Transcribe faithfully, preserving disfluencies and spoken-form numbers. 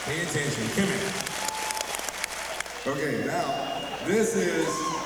Pay attention. Come here. Okay, now, this is